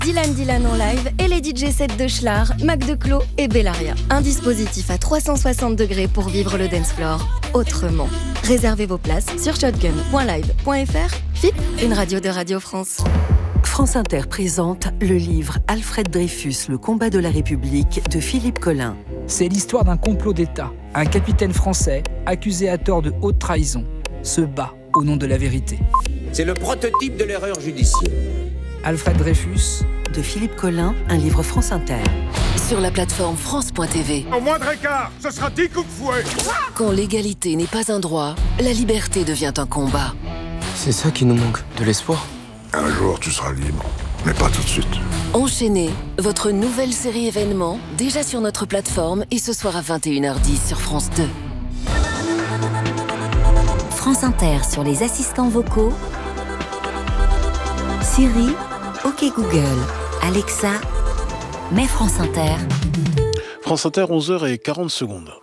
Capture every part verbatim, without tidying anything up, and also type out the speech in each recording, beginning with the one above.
Dylan Dylan en live et les D J sets de Schlar, Mac Declos et Bellaria. Un dispositif à trois cent soixante degrés pour vivre le dance floor autrement. Réservez vos places sur shotgun point live point f r. F I P, une radio de Radio France. France Inter présente le livre Alfred Dreyfus, le combat de la République de Philippe Collin. C'est l'histoire d'un complot d'État. Un capitaine français, accusé à tort de haute trahison, se bat au nom de la vérité. C'est le prototype de l'erreur judiciaire. Alfred Dreyfus, de Philippe Collin, un livre France Inter. Sur la plateforme France point T V. Au moindre écart, ce sera dix coups de fouet. Quand l'égalité n'est pas un droit, la liberté devient un combat. C'est ça qui nous manque, de l'espoir. Un jour, tu seras libre, mais pas tout de suite. Enchaînez, votre nouvelle série événement, déjà sur notre plateforme et ce soir à vingt et une heures dix sur France deux. France Inter sur les assistants vocaux. Siri, OK Google, Alexa, mets France Inter. France Inter, onze heures quarante secondes.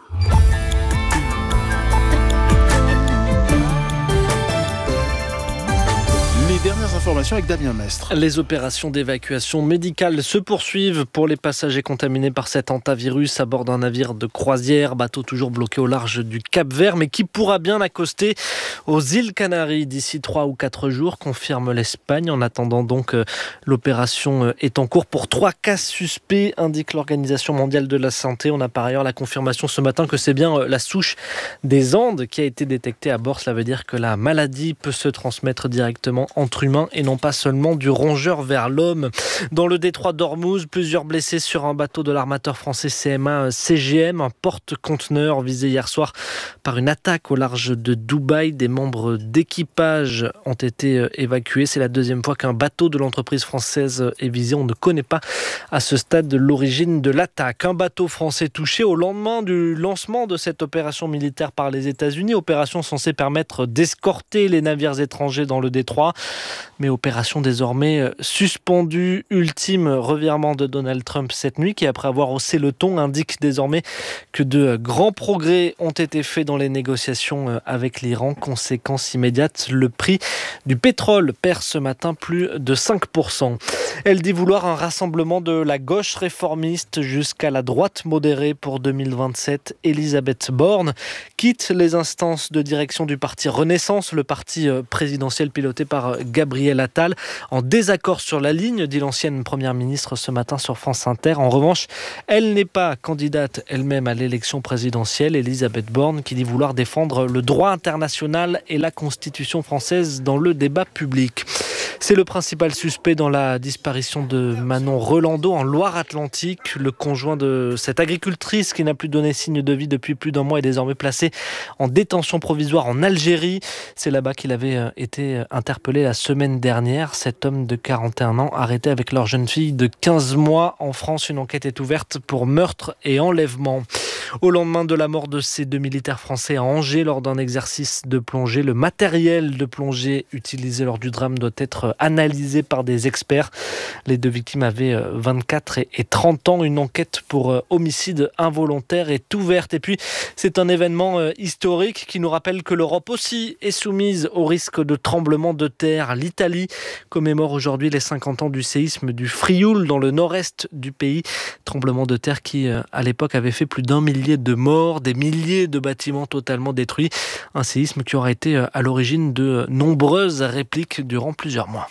Les dernières informations avec Damien Mestre. Les opérations d'évacuation médicale se poursuivent pour les passagers contaminés par cet hantavirus à bord d'un navire de croisière, bateau toujours bloqué au large du Cap-Vert, mais qui pourra bien accoster aux îles Canaries d'ici trois ou quatre jours, confirme l'Espagne. En attendant donc, l'opération est en cours pour trois cas suspects, indique l'Organisation mondiale de la santé. On a par ailleurs la confirmation ce matin que c'est bien la souche des Andes qui a été détectée à bord. Cela veut dire que la maladie peut se transmettre directement entre humains et non pas seulement du rongeur vers l'homme. Dans le détroit d'Ormuz, plusieurs blessés sur un bateau de l'armateur français C M un C G M, un porte-conteneur visé hier soir par une attaque au large de Dubaï. Des membres d'équipage ont été évacués. C'est la deuxième fois qu'un bateau de l'entreprise française est visé. On ne connaît pas à ce stade l'origine de l'attaque. Un bateau français touché au lendemain du lancement de cette opération militaire par les États-Unis. Opération censée permettre d'escorter les navires étrangers dans le détroit. Mais opération désormais suspendue. Ultime revirement de Donald Trump cette nuit qui, après avoir haussé le ton, indique désormais que de grands progrès ont été faits dans les négociations avec l'Iran. Conséquence immédiate, le prix du pétrole perd ce matin plus de cinq pour cent. Elle dit vouloir un rassemblement de la gauche réformiste jusqu'à la droite modérée pour deux mille vingt-sept. Elisabeth Borne quitte les instances de direction du parti Renaissance, le parti présidentiel piloté par Gabriel Attal, en désaccord sur la ligne, dit l'ancienne première ministre ce matin sur France Inter. En revanche, elle n'est pas candidate elle-même à l'élection présidentielle. Elisabeth Borne qui dit vouloir défendre le droit international et la Constitution française dans le débat public. C'est le principal suspect dans la disparition de Manon Rolando en Loire-Atlantique. Le conjoint de cette agricultrice qui n'a plus donné signe de vie depuis plus d'un mois est désormais placé en détention provisoire en Algérie. C'est là-bas qu'il avait été interpellé la semaine dernière. Cet homme de quarante et un ans arrêté avec leur jeune fille de quinze mois. En France, une enquête est ouverte pour meurtre et enlèvement. Au lendemain de la mort de ces deux militaires français à Angers lors d'un exercice de plongée, le matériel de plongée utilisé lors du drame doit être analysé par des experts. Les deux victimes avaient vingt-quatre et trente ans. Une enquête pour homicide involontaire est ouverte. Et puis, c'est un événement historique qui nous rappelle que l'Europe aussi est soumise au risque de tremblement de terre. L'Italie commémore aujourd'hui les cinquante ans du séisme du Frioul dans le nord-est du pays. Tremblement de terre qui, à l'époque, avait fait plus d'un millier de morts, des milliers de bâtiments totalement détruits. Un séisme qui aura été à l'origine de nombreuses répliques durant plusieurs mois.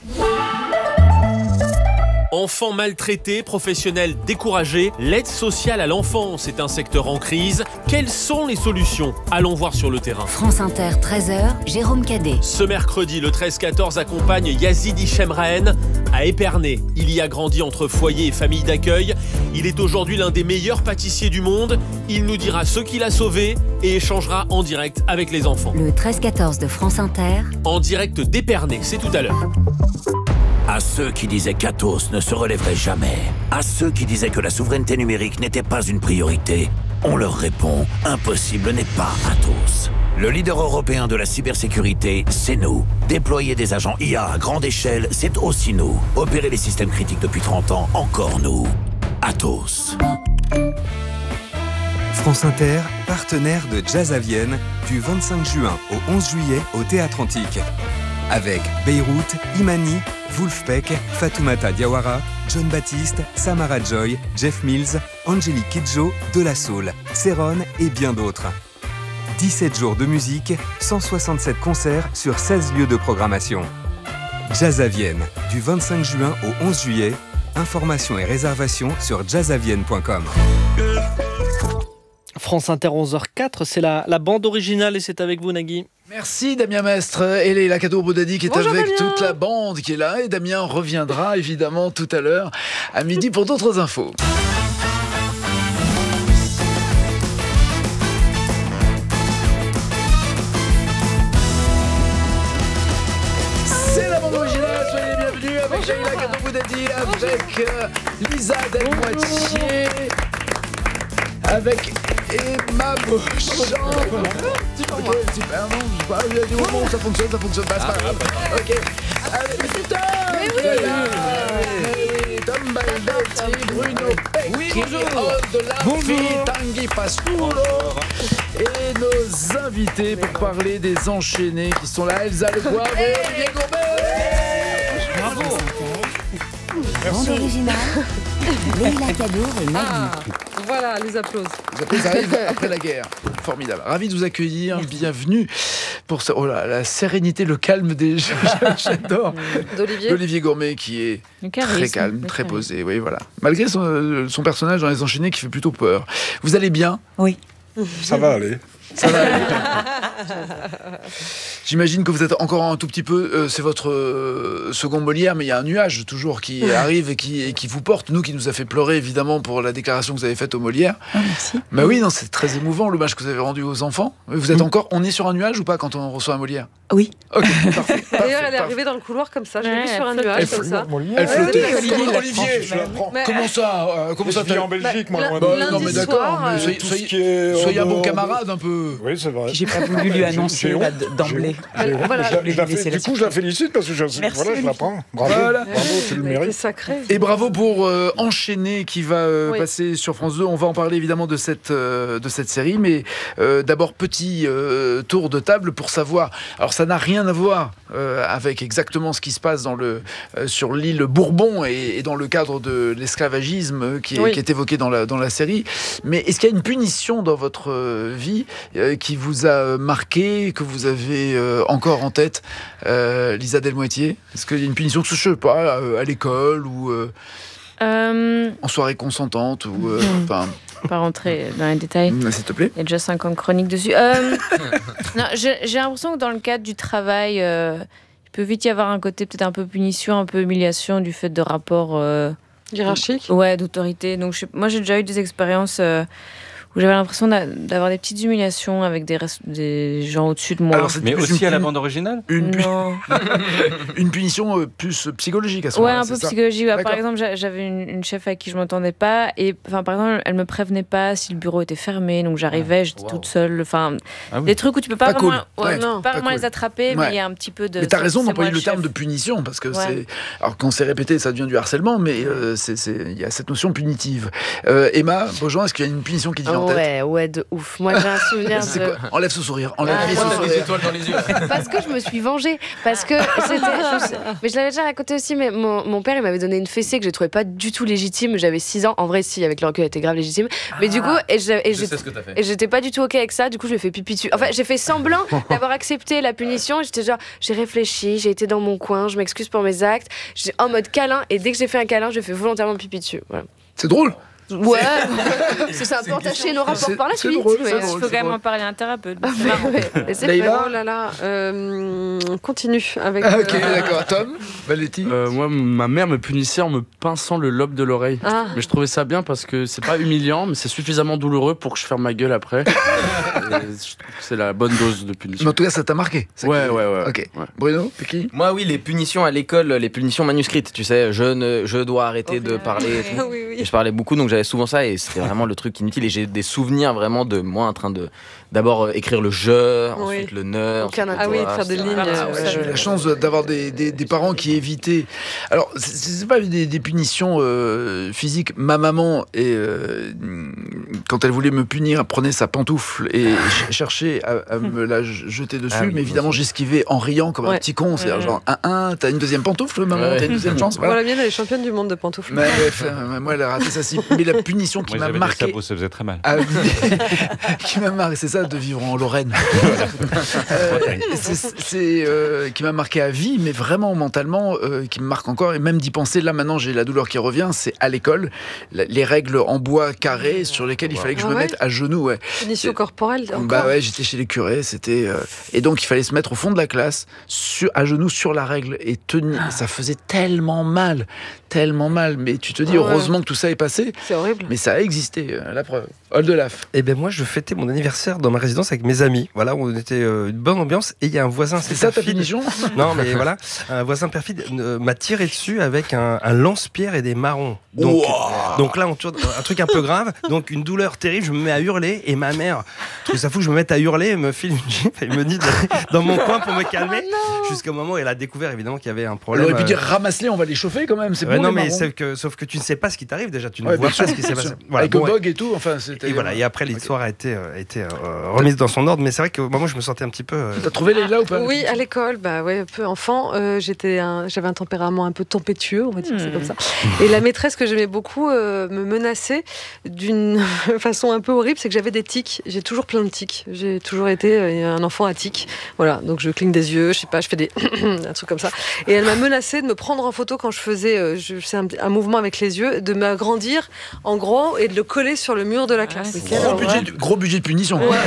Enfants maltraités, professionnels découragés, l'aide sociale à l'enfance est un secteur en crise. Quelles sont les solutions ? Allons voir sur le terrain. France Inter, treize heures, Jérôme Cadet. Ce mercredi, le treize quatorze accompagne Yazid Ichemraen à Épernay. Il y a grandi entre foyer et famille d'accueil. Il est aujourd'hui l'un des meilleurs pâtissiers du monde. Il nous dira ce qu'il a sauvé et échangera en direct avec les enfants. Le treize quatorze de France Inter. En direct d'Épernay, c'est tout à l'heure. À ceux qui disaient qu'Atos ne se relèverait jamais, à ceux qui disaient que la souveraineté numérique n'était pas une priorité, on leur répond, impossible n'est pas Atos. Le leader européen de la cybersécurité, c'est nous. Déployer des agents I A à grande échelle, c'est aussi nous. Opérer les systèmes critiques depuis trente ans, encore nous. Atos. France Inter, partenaire de Jazz à Vienne, du vingt-cinq juin au onze juillet au Théâtre Antique. Avec Beyrouth, Imani, Wolfpack, Fatoumata Diawara, John Baptiste, Samara Joy, Jeff Mills, Angélique Kidjo, De La Soul, Céron et bien d'autres. dix-sept jours de musique, cent soixante-sept concerts sur seize lieux de programmation. Jazz à Vienne, du vingt-cinq juin au onze juillet. Informations et réservations sur jazz à vienne point com. France Inter onze heures quatre, c'est la, la bande originale et c'est avec vous Nagui. Merci Damien Mestre et Leila Kaddour-Boudadi qui est Bonjour avec Damien. toute la bande qui est là. Et Damien reviendra évidemment tout à l'heure à midi pour d'autres infos. C'est la bande originale, soyez les bienvenus avec Leila Kaddour-Boudadi, avec euh, Lisa Delmoitier, avec Emma Beauchamp. Ok, super, non, je sais pas, il a dit oh, bon, ça fonctionne, ça fonctionne pas, c'est pas grave. Ok. Allez, mais c'est Tom qui est là. Oui, Tom Baldetti, Bruno Pecchi, Aude Lafi, Tanguy Pasculo. Et nos invités pour parler des enchaînés qui sont là, Elsa Le Poivre et Olivier Gourbet. Bravo. Bande originale, Leila Kaddour et Nagui. Ah, voilà, les applaudissements. Les applaudissements arrivent après la guerre. Formidable. Ravi de vous accueillir. Bienvenue pour ce, oh là, la sérénité, le calme des j'adore. D'Olivier. D'Olivier Gourmet qui est charisme, très calme, très posé. Oui, voilà. Malgré son, son personnage dans Les Enchaînés qui fait plutôt peur. Vous allez bien ? Oui. Ça va aller. Ça va aller. J'imagine que vous êtes encore un tout petit peu, euh, c'est votre euh, second Molière, mais il y a un nuage toujours qui arrive et qui, et qui vous porte. Nous, qui nous a fait pleurer évidemment pour la déclaration que vous avez faite au Molière. Ah, merci. Bah oui, non, c'est très émouvant l'hommage que vous avez rendu aux enfants. Vous êtes mmh. encore, on est sur un nuage ou pas quand on reçoit un Molière ? Oui. Ok, parfait. D'ailleurs, elle est arrivée dans le couloir comme ça. Je l'ai Ouais, vue sur un elle nuage elle comme ça. Elle flottait. Ouais, Comment, ouais, Olivier, je l'apprends. Mais- Comment ça euh, Comment ça Je vis en Belgique, moi. Bah, loin Bah, de- non, mais lundi d'accord. soir, mais euh, soyez, tout ce soyez- qui est soyez en un bon dehors de- camarade un peu. Oui, c'est vrai. J'ai pas voulu lui annoncer J'ai honte. là, d'emblée. J'ai honte, Voilà. mais je la- je la Je vais fais- laisser Du coup, je la félicite parce que je, Merci, voilà, je Olivier. l'apprends. Bravo, Voilà. bravo, tu le C'est mérites. sacré. Et bravo pour euh, Enchaîner qui va euh, Oui. passer sur France deux. On va en parler évidemment de cette, euh, de cette série, mais euh, d'abord petit euh, tour de table pour savoir. Alors ça n'a rien à voir euh, avec exactement ce qui se passe dans le, euh, sur l'île Bourbon et, et dans le cadre de l'esclavagisme euh, qui, est- Oui. qui est évoqué dans la, dans la série. Mais est-ce qu'il y a une punition dans votre euh, vie euh, qui vous a marqué, que vous avez euh, encore en tête, euh, Lisa Delmoitier ? Est-ce qu'il y a une punition, que ce je sais pas, euh, à l'école ou euh, Euh, en soirée consentante ou euh, enfin, pas rentrer dans les détails. mm, s'il te plaît. Il y a déjà cinquante chroniques dessus. Euh, non, j'ai j'ai l'impression que dans le cadre du travail, euh, il peut vite y avoir un côté peut-être un peu punition, un peu humiliation du fait de rapports euh, Hiérarchique. ouais, d'autorité. Donc je sais- moi j'ai déjà eu des expériences euh, où j'avais l'impression d'a- d'avoir des petites humiliations avec des, res- des gens au-dessus de moi. Alors, c'est Mais plus aussi une à la puni- bande originale Une, pu- Non. une punition euh, plus psychologique à ce Ouais, moment-là. un c'est peu ça psychologique. Ouais, par D'accord. exemple, j'a- j'avais une, une chef avec qui je m'entendais pas, et enfin, par exemple, elle me prévenait pas si le bureau était fermé, donc j'arrivais, j'étais Wow. toute seule. Enfin, Ah oui. des trucs où tu peux pas, Pas vraiment, cool. ouais, Ouais, tu peux non, pas pas vraiment cool. les attraper, mais Ouais. il y a un petit peu de. Mais t'as c'est- raison c'est d'employer moi le terme chef. de punition parce que Ouais. c'est. Alors quand c'est répété, ça devient du harcèlement, mais euh, c'est- c'est- il y a cette notion punitive. Euh, Emma Beaujean, est-ce qu'il y a une punition qui te vient en tête Ouais, ouais, de ouf. Moi, j'ai un souvenir C'est de. quoi Enlève ce sourire. Enlève Ah, ce ouais. sourire. étoiles dans les yeux. Parce que je me suis vengée. Parce que c'était. je- Mais je l'avais déjà raconté aussi, mais mon, mon père, il m'avait donné une fessée que je trouvais pas du tout légitime. J'avais six ans. En vrai, si, avec le recul, elle était grave légitime. Mais du coup, et je- et Je j'ai- sais ce que t'as fait. et j'étais pas du tout OK avec ça. Du coup, je lui ai fait pipi dessus. Enfin, j'ai fait semblant d'avoir accepté la punition. J'étais genre, j'ai réfléchi, j'ai été dans mon coin, je m'excuse pour mes actes. J'ai en mode câlin. Et dès que j'ai fait un câlin, j'ai fait volontairement pipi dessus. Voilà. C'est drôle. Ouais, parce que ça a un peu entaché nos rapports C'est- par la c'est suite. drôle, mais, c'est euh, Il drôle. faut quand même en parler à un thérapeute. Ah, c'est mais marrant. ouais. Et c'est Leïla fait, oh là là. Euh, on continue avec. Ah, ok, euh, d'accord. Tom, Valetti. Euh, moi, ma mère me punissait en me pinçant le lobe de l'oreille. Ah. Mais je trouvais ça bien parce que c'est pas humiliant, mais c'est suffisamment douloureux pour que je ferme ma gueule après. Et je trouve que c'est la bonne dose de Mais punition. en tout cas, ça t'a marqué. ça Ouais, qui- ouais, ouais. Ok. Ouais. Bruno, Piki. Moi, oui, les punitions à l'école, les punitions manuscrites, tu sais, je, ne, je dois arrêter de parler et tout. Oui, oui. Et je parlais beaucoup, donc j'avais j'avais souvent ça et c'était vraiment le truc inutile. Et j'ai des souvenirs vraiment de moi en train de d'abord écrire le je, Oui. ensuite le ne. Aucun ensuite le ah oui, toi, de faire des c'était- lignes. Ah, ouais, j'ai eu la chance d'avoir des, des, des parents qui évitaient. Alors, c'est, c'est pas des, des punitions euh, physiques. Ma maman, et, euh, quand elle voulait me punir, prenait sa pantoufle et ch- cherchait à, à me la jeter dessus. Ah oui, mais évidemment, j'esquivais en riant comme un Ouais. petit con. C'est-à-dire, Ouais. genre, un, un, t'as une deuxième pantoufle, maman, Ouais. t'as une deuxième chance. Voilà. Voilà. La mienne, elle est championne du monde de pantoufles. Mais, bref, euh, moi, elle a raté ça. Si. Mais la punition qui Moi, m'a j'avais des marqué. sabots, ça faisait très mal. Ah, qui m'a marqué, c'est ça de vivre en Lorraine. Euh, c'est, c'est, euh, qui m'a marqué à vie, mais vraiment mentalement, euh, qui me marque encore, et même d'y penser, là maintenant j'ai la douleur qui revient, c'est à l'école, la- les règles en bois carré sur lesquelles il fallait que je Ah me ouais mette à genoux. Ouais. Punition C'est- corporelle. Encore. Bah ouais, j'étais chez les curés, c'était euh, et donc il fallait se mettre au fond de la classe, sur, à genoux sur la règle et tenir. Ça faisait tellement mal, tellement mal. Mais tu te dis Ah ouais. heureusement que tout ça est passé. C'est horrible. Mais ça a existé, euh, la preuve. Oldelaf. Eh ben moi, je fêtais mon anniversaire dans ma résidence avec mes amis. Voilà, on était euh, une bonne ambiance et il y a un voisin. C'est ça ta punition? Non, mais voilà, un voisin perfide euh, m'a tiré dessus avec un, un lance-pierre et des marrons. Donc, Wow. donc là, on tourne un truc un peu grave. Donc une douleur terrible. Je me mets à hurler et ma mère, trouve ça fou, que je me mette à hurler, elle me file une gifle et me dit d'aller dans mon coin pour me calmer. Jusqu'au moment où elle a découvert évidemment qu'il y avait un On problème. aurait pu euh, dire ramasse-les, on va les chauffer quand même. C'est Ouais, bon. non, les mais marrons. sauf que, sauf que tu ne sais pas ce qui t'arrive déjà, tu ne Ouais, vois bien pas sûr, ce qui s'est bien passé. sûr. Voilà, Avec bon, le ouais. bog et tout, enfin c'était. Et voilà, et après l'histoire a été, euh, a été euh, remise dans son ordre, mais c'est vrai que moi je me sentais un petit peu. euh, T'as trouvé les là ou pas? Oui, à l'école, bah ouais, un peu enfant, euh, j'étais un, j'avais un tempérament un peu tempétueux, on va dire que c'est comme ça. Et la maîtresse que j'aimais beaucoup euh, me menaçait d'une façon un peu horrible, c'est que j'avais des tics. J'ai toujours plein de tics. J'ai toujours été euh, un enfant à tics. Voilà, donc je cligne des yeux, je sais pas, je fais des un truc comme ça. Et elle m'a menacé de me prendre en photo quand je faisais, euh, je sais un, un mouvement avec les yeux, de m'agrandir en gros et de le coller sur le mur de la classe. Gros budget, de- gros budget de punition. Ouais,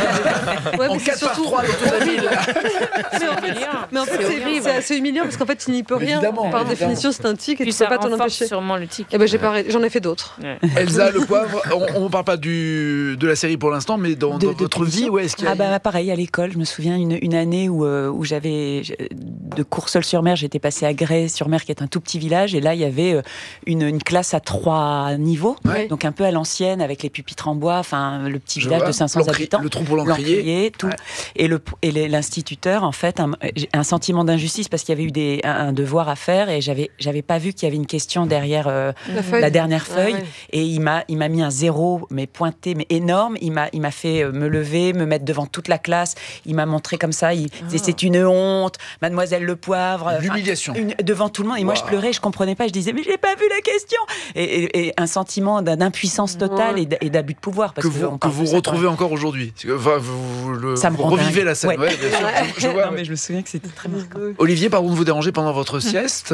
En mais c'est quatre par surtout- trois dans toute la ville. Mais en fait, mais en fait, C'est c'est, horrible. c'est assez humiliant parce qu'en fait, tu n'y peux rien. Évidemment, Par évidemment. définition, c'est un tic et Puis tu peux ça pas t'en renforce empêcher. sûrement le tic. Eh ben, j'ai pas arrêté. J'en ai fait d'autres. Elsa Le Poivre, on ne parle pas du, de la série pour l'instant, mais dans, De- dans de votre vie, punition. ouais, est-ce qu'il y a Ah bah pareil, à l'école, je me souviens une, une année où, euh, où j'avais de Courseulles-sur-Mer, j'étais passée à Grès-sur-Mer, qui est un tout petit village, et là il y avait euh, une, une classe à trois niveaux, Ouais. donc un peu à l'ancienne, avec les pupitres en bois, enfin le petit Je village vois. de cinq cents L'Ancri- habitants. le trou pour l'encrier. tout. Ouais. Et, le, et les- l'instituteur, en fait, un, un sentiment d'injustice parce qu'il y avait eu des, un, un devoir à faire et j'avais, j'avais pas vu qu'il y avait une question derrière euh, La feuille. la dernière Ah feuille. ouais. Et il m'a, il m'a mis un zéro, mais pointé, mais énorme. Il m'a, il m'a fait euh, me lever, me mettre devant toute la classe. Il m'a montré comme ça. Il disait c'est une honte, Mademoiselle Le Poivre. Enfin, L'humiliation. une- devant tout le monde. Et moi, Wow. je pleurais, je comprenais pas. Je disais mais j'ai pas vu la question. Et, et- et un sentiment d'un- d'impuissance totale Ouais. et d- et d'abus de pouvoir. Parce que vous, on que parle vous de ça, retrouvez quoi. encore aujourd'hui? Parce que, enfin, vous, vous le- Ça me vous rend revivez dingue. la scène, Ouais. ouais, bien sûr. Je, je vois. Non, mais je me souviens que c'était très marquant. Olivier, pardon de vous déranger pendant votre sieste.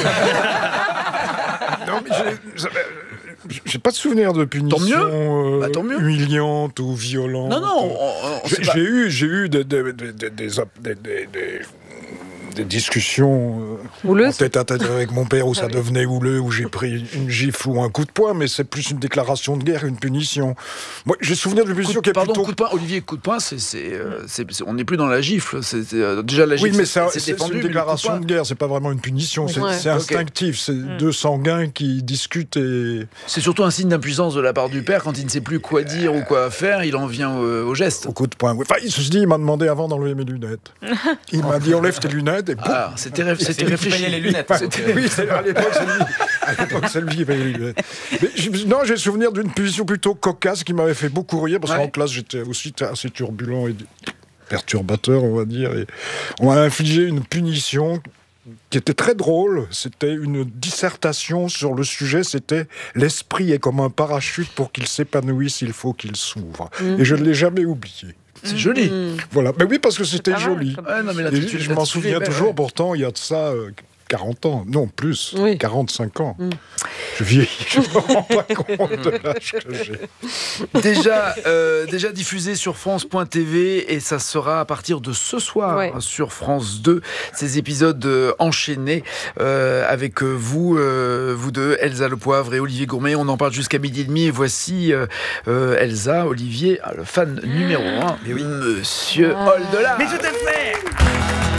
Non, mais j'ai- j'avais- j'ai pas de souvenir de punition Tant mieux. euh, Bah, tant mieux. humiliante ou violente. Non, non, on- on- on J'ai sait pas. j'ai eu, j'ai eu des, des, des, des, des, op- des- des- des- des discussions euh, Houleuses. en tête à tête avec mon père où ça devenait houleux, où j'ai pris une gifle ou un coup de poing, mais c'est plus une déclaration de guerre qu'une punition. Moi, j'ai souvenir d'une punition Coup de- qui est pardon, plutôt... coup de poing, Olivier, coup de poing, c'est, c'est, euh, c'est- c'est- on n'est plus dans la gifle. C'est, c'est, euh, déjà, la gifle, Oui, mais c'est, c'est, c'est c'est défendu. une mais le coup de déclaration poing- de guerre, c'est pas vraiment une punition, c'est, Ouais. c'est Ok. instinctif, c'est deux sanguins qui discutent et... C'est surtout un signe d'impuissance de la part du père quand il ne sait plus quoi dire ou quoi faire, il en vient au, au geste. Au coup de poing. oui. Enfin, ceci dit, il m'a demandé avant d'enlever mes lunettes. Il m'a dit enlève tes lunettes et boum. Ah, c'était, ré- c'était C'est lui qui réfléchi. payait les lunettes. C'était- oui, c'est- à l'époque, c'est lui. À l'époque, c'est lui qui payait les lunettes. Mais je- non, j'ai souvenir d'une punition plutôt cocasse qui m'avait fait beaucoup rire parce Ouais. qu'en classe, j'étais aussi assez turbulent et perturbateur, on va dire. Et on m'a infligé une punition qui était très drôle. C'était une dissertation sur le sujet. C'était l'esprit est comme un parachute pour qu'il s'épanouisse, il faut qu'il s'ouvre. Mhm. Et je ne l'ai jamais oublié. C'est joli. Mmh. Voilà. Mais oui, parce que c'était pas mal, joli. comme- Ouais, non, mais Et l'attitude- je m'en l'attitude souviens est belle, toujours, ouais. pourtant, il y a de ça euh, quarante ans. Non, plus. Oui. quarante-cinq ans. Mm. Je vieillis, je ne me rends pas compte de l'âge que j'ai. déjà, euh, déjà diffusé sur France point T V et ça sera à partir de ce soir Ouais. sur France deux. Ces épisodes euh, enchaînés euh, avec euh, vous, euh, vous deux, Elsa Le Poivre et Olivier Gourmet. On en parle jusqu'à midi et demi et voici euh, euh, Elsa, Olivier, ah, le fan numéro un, Monsieur Oldelaf. Mais tout à fait.